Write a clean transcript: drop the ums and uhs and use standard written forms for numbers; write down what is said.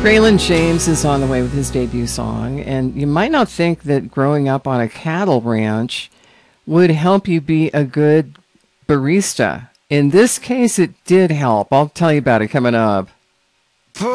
Braylon James is on the way with his debut song, and you might not think that growing up on a cattle ranch would help you be a good barista. In this case, it did help. I'll tell you about it coming up.